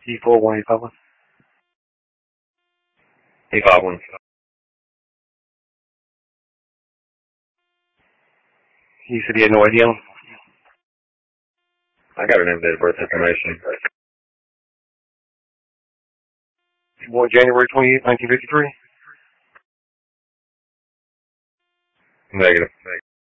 T4185. T51. He said he had no idea. I got her name, date of birth information. Born January 28th, 1953. Negative.